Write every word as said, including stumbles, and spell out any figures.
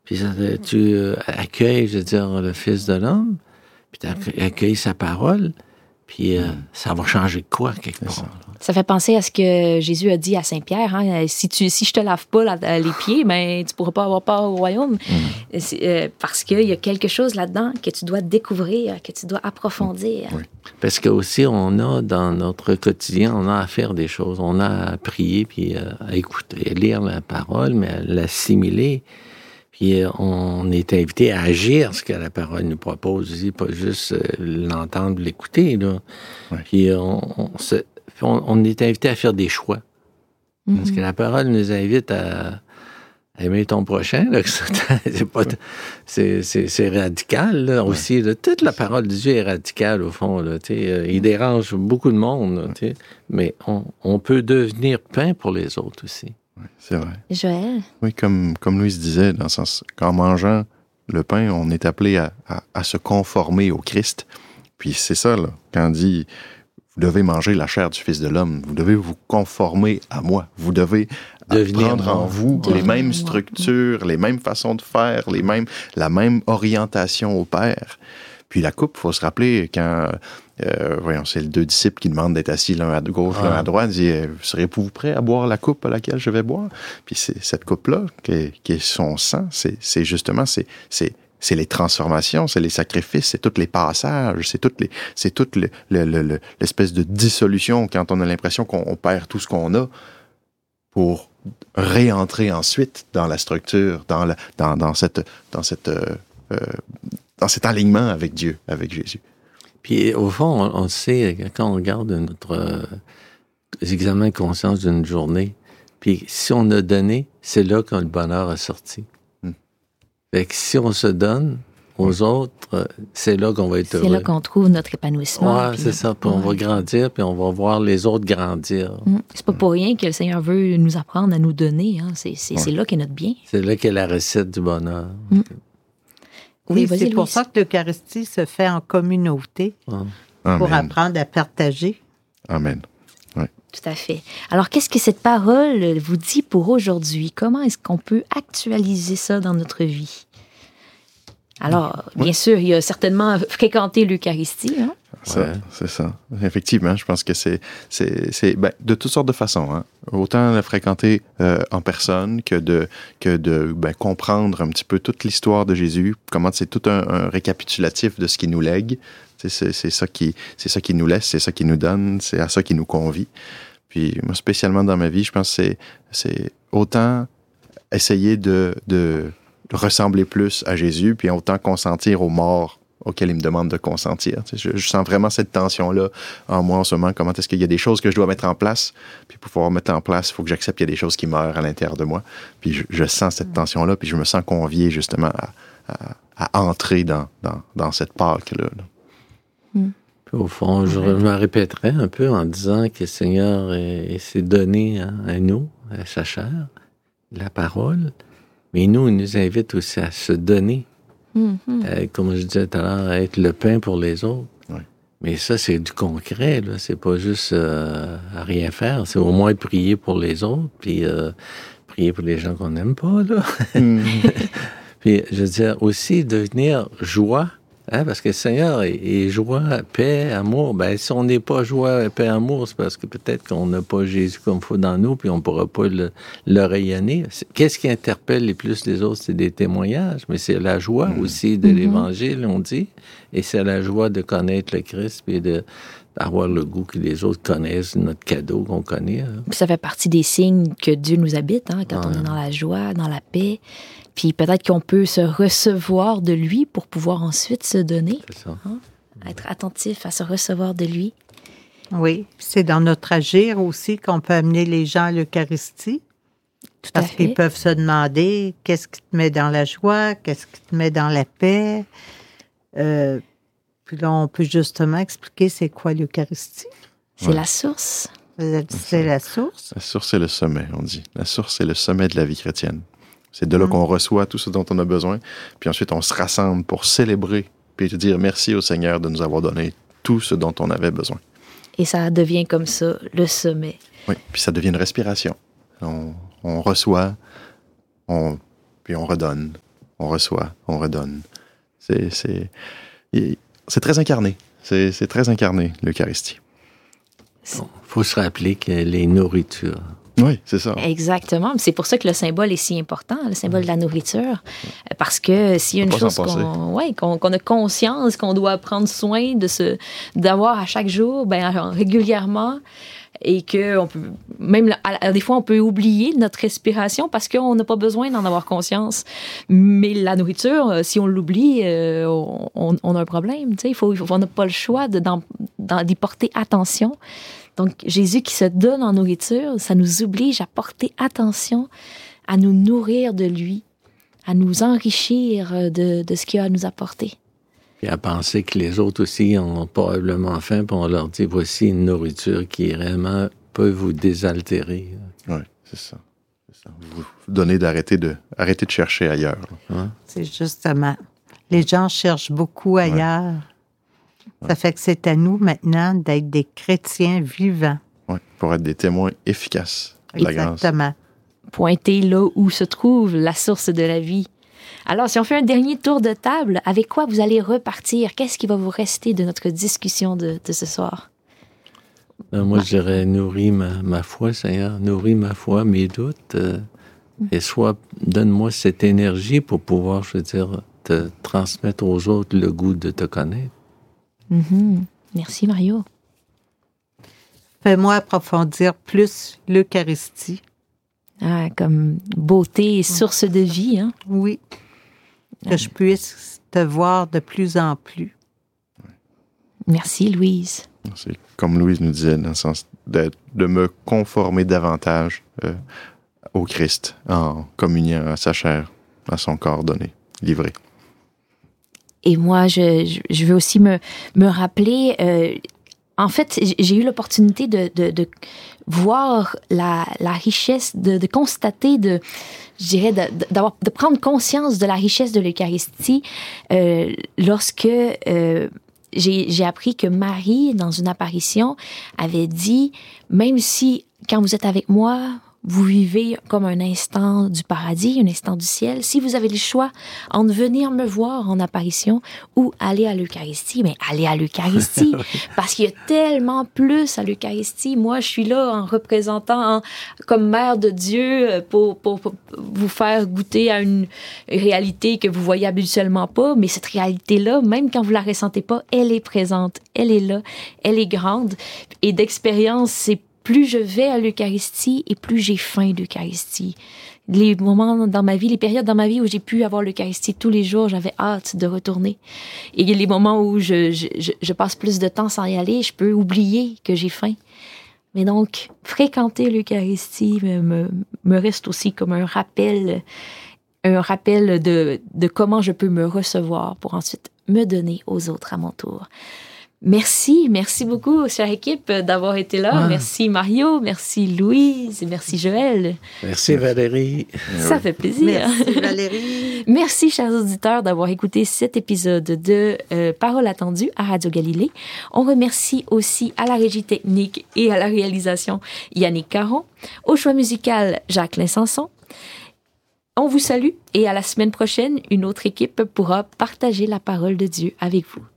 Puis ça, tu accueilles, je veux dire, le Fils de l'homme, puis tu accueilles sa parole, puis euh, mm. ça va changer quoi, quelque part? Ça fait penser à ce que Jésus a dit à Saint-Pierre. Hein? Si, tu, si je te lave pas la, les pieds, ben, tu ne pourras pas avoir part au royaume. Mm. Euh, parce qu'il y a quelque chose là-dedans que tu dois découvrir, que tu dois approfondir. Oui. Parce que aussi, on a dans notre quotidien, on a à faire des choses. On a à prier, puis euh, à écouter, à lire la parole, mais à l'assimiler. Puis euh, on est invité à agir ce que la parole nous propose aussi, pas juste euh, l'entendre, l'écouter. Là. Oui. Puis on, on se... On, on est invité à faire des choix. Mm-hmm. Parce que la parole nous invite à, à aimer ton prochain. Là, c'est, pas, c'est, c'est, c'est radical là, ouais. aussi. Là. Toute la parole de Dieu est radicale, au fond. Là, euh, il dérange beaucoup de monde. Là, mais on, on peut devenir pain pour les autres aussi. Oui, c'est vrai. Joël? Oui, comme, comme Louise disait, dans le sens qu'en mangeant le pain, on est appelé à, à, à se conformer au Christ. Puis c'est ça, là, quand on dit... Vous devez manger la chair du Fils de l'homme. Vous devez vous conformer à moi. Vous devez Devenir prendre moi. en vous Devenir les mêmes moi. structures, les mêmes façons de faire, les mêmes, la même orientation au Père. Puis la coupe, il faut se rappeler quand, euh, voyons, c'est les deux disciples qui demandent d'être assis l'un à gauche, ah. l'un à droite, ils disent, serez-vous prêts à boire la coupe à laquelle je vais boire? Puis c'est cette coupe-là, qui est, qui est son sang, c'est, c'est justement, c'est, c'est C'est les transformations, c'est les sacrifices, c'est tous les passages, c'est toutes les, c'est toute le, le, le, l'espèce de dissolution quand on a l'impression qu'on perd tout ce qu'on a pour réentrer ensuite dans la structure, dans, la, dans, dans, cette, dans, cette, euh, euh, dans cet alignement avec Dieu, avec Jésus. Puis au fond, on, on sait, quand on regarde notre euh, examen de conscience d'une journée, puis si on a donné, c'est là que le bonheur est sorti. Fait que si on se donne aux autres, c'est là qu'on va être c'est heureux. C'est là qu'on trouve notre épanouissement. Oui, c'est ça. Puis ouais. on va grandir, puis on va voir les autres grandir. Mmh. C'est pas pour rien que le Seigneur veut nous apprendre à nous donner. Hein. C'est, c'est, ouais. c'est là qu'est notre bien. C'est là qu'est la recette du bonheur. Mmh. Oui, oui c'est pour ça que l'Eucharistie se fait en communauté, ouais. pour apprendre à partager. Amen. Ouais. Tout à fait. Alors, qu'est-ce que cette parole vous dit pour aujourd'hui? Comment est-ce qu'on peut actualiser ça dans notre vie? Alors, bien oui. sûr, il y a certainement fréquenté l'Eucharistie. Hein? Ça, ouais. C'est ça. Effectivement, je pense que c'est, c'est, c'est ben, de toutes sortes de façons. Hein. Autant la fréquenter euh, en personne que de, que de ben, comprendre un petit peu toute l'histoire de Jésus, comment c'est tout un, un récapitulatif de ce qu'il nous lègue. C'est, c'est, c'est, ça qui, c'est ça qui nous laisse, c'est ça qui nous donne, c'est à ça qui nous convie. Puis moi, spécialement dans ma vie, je pense que c'est, c'est autant essayer de, de ressembler plus à Jésus, puis autant consentir aux morts auxquelles il me demande de consentir. Je, je sens vraiment cette tension-là en moi en ce moment. Comment est-ce qu'il y a des choses que je dois mettre en place, puis pour pouvoir mettre en place, il faut que j'accepte qu'il y a des choses qui meurent à l'intérieur de moi. Puis je, je sens cette tension-là, puis je me sens convié justement à, à, à entrer dans, dans, dans cette Pâque-là. Là. Mm. Au fond, je me répéterai un peu en disant que le Seigneur est, s'est donné à, à nous, à sa chair, la parole, mais nous, il nous invite aussi à se donner. Mm-hmm. Euh, comme je disais tout à l'heure, à être le pain pour les autres. Oui. Mais ça, c'est du concret, là. C'est pas juste euh, à rien faire. C'est au moins prier pour les autres, puis euh, prier pour les gens qu'on n'aime pas, là. Mm-hmm. Puis, je veux dire, aussi devenir joie. Hein, parce que le Seigneur est, est joie, paix, amour. Ben, si on n'est pas joie, paix, amour, c'est parce que peut-être qu'on n'a pas Jésus comme il faut dans nous, puis on ne pourra pas le, le rayonner. Qu'est-ce qui interpelle les plus les autres? C'est des témoignages, mais c'est la joie mmh. aussi de mmh. l'Évangile, on dit, et c'est la joie de connaître le Christ, puis de, d'avoir le goût que les autres connaissent, notre cadeau qu'on connaît. Hein. Puis ça fait partie des signes que Dieu nous habite, hein, quand ouais. on est dans la joie, dans la paix. Puis peut-être qu'on peut se recevoir de lui pour pouvoir ensuite se donner. C'est ça. Hein? Être attentif à se recevoir de lui. Oui, c'est dans notre agir aussi qu'on peut amener les gens à l'Eucharistie. Tout parce à fait. qu'ils peuvent se demander qu'est-ce qui te met dans la joie, qu'est-ce qui te met dans la paix. Euh, puis là, on peut justement expliquer c'est quoi l'Eucharistie. C'est ouais. la source. C'est, c'est la source. La source, c'est le sommet, on dit. La source, c'est le sommet de la vie chrétienne. C'est de là mmh. qu'on reçoit tout ce dont on a besoin. Puis ensuite, on se rassemble pour célébrer puis dire merci au Seigneur de nous avoir donné tout ce dont on avait besoin. Et ça devient comme ça, le sommet. Oui, puis ça devient une respiration. On, on reçoit, on, puis on redonne. On on reçoit, on redonne. C'est, c'est, c'est très incarné. C'est, c'est très incarné, l'Eucharistie. Il faut se rappeler qu'elle est nourriture. Oui, c'est ça. Exactement. C'est pour ça que le symbole est si important, le symbole de la nourriture. Parce que s'il y a une chose qu'on, ouais, qu'on, qu'on a conscience, qu'on doit prendre soin de se, d'avoir à chaque jour, ben, régulièrement, et que on peut, même à, à, des fois, on peut oublier notre respiration parce qu'on n'a pas besoin d'en avoir conscience. Mais la nourriture, si on l'oublie, euh, on, on a un problème. Il faut, on n'a pas le choix de, d'en, d'y porter attention. Donc, Jésus qui se donne en nourriture, ça nous oblige à porter attention, à nous nourrir de lui, à nous enrichir de, de ce qu'il a à nous apporter. Et à penser que les autres aussi ont probablement faim, puis on leur dit, voici une nourriture qui réellement peut vous désaltérer. Oui, c'est ça. C'est ça. Vous donnez d'arrêter de, arrêter de chercher ailleurs. Hein? C'est justement. Les gens cherchent beaucoup ailleurs. Ouais. Ça ouais. fait que c'est à nous maintenant d'être des chrétiens vivants. Oui, pour être des témoins efficaces de la grâce. Exactement. Pointer là où se trouve la source de la vie. Alors, si on fait un dernier tour de table, avec quoi vous allez repartir? Qu'est-ce qui va vous rester de notre discussion de, de ce soir? Ben, moi, ouais. je dirais nourris ma, ma foi, Seigneur. Nourris ma foi, mes doutes. Euh, mm. Et soit, donne-moi cette énergie pour pouvoir, je veux dire, te transmettre aux autres le goût de te connaître. Mm-hmm. Merci, Mario. Fais-moi approfondir plus l'Eucharistie. Ah, comme beauté et source de vie, hein? Oui. Que je puisse te voir de plus en plus. Merci, Louise. C'est comme Louise nous disait, dans le sens de, de me conformer davantage euh, au Christ, en communiant à sa chair, à son corps donné, livré. Et moi, je, je veux aussi me, me rappeler... Euh, en fait, j'ai eu l'opportunité de, de, de voir la, la richesse, de, de constater, de, je dirais, de, d'avoir, de prendre conscience de la richesse de l'Eucharistie euh, lorsque euh, j'ai, j'ai appris que Marie, dans une apparition, avait dit, même si, quand vous êtes avec moi, vous vivez comme un instant du paradis, un instant du ciel. Si vous avez le choix entre venir me voir en apparition ou aller à l'Eucharistie, mais allez à l'Eucharistie, parce qu'il y a tellement plus à l'Eucharistie. Moi, je suis là en représentant, en, comme mère de Dieu, pour, pour, pour vous faire goûter à une réalité que vous voyez habituellement pas, mais cette réalité-là, même quand vous la ressentez pas, elle est présente, elle est là, elle est grande. Et d'expérience, c'est plus je vais à l'Eucharistie et plus j'ai faim d'Eucharistie. Les moments dans ma vie, les périodes dans ma vie où j'ai pu avoir l'Eucharistie tous les jours, j'avais hâte de retourner. Et les moments où je, je, je passe plus de temps sans y aller, je peux oublier que j'ai faim. Mais donc, fréquenter l'Eucharistie me, me, me reste aussi comme un rappel, un rappel de, de comment je peux me recevoir pour ensuite me donner aux autres à mon tour. Merci, merci beaucoup, chère équipe, d'avoir été là. Ouais. Merci Mario, merci Louise, merci Joël. Merci Valérie. Ça fait plaisir. Merci Valérie. Merci, chers auditeurs, d'avoir écouté cet épisode de euh, Parole attendue à Radio Galilée. On remercie aussi à la régie technique et à la réalisation Yannick Caron, au choix musical Jacqueline Sanson. On vous salue et à la semaine prochaine, une autre équipe pourra partager la parole de Dieu avec vous.